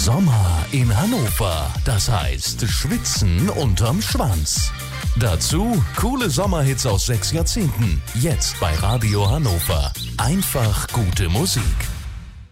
Sommer in Hannover, das heißt Schwitzen unterm Schwanz. Dazu coole Sommerhits aus 6 Jahrzehnten, jetzt bei Radio Hannover. Einfach gute Musik.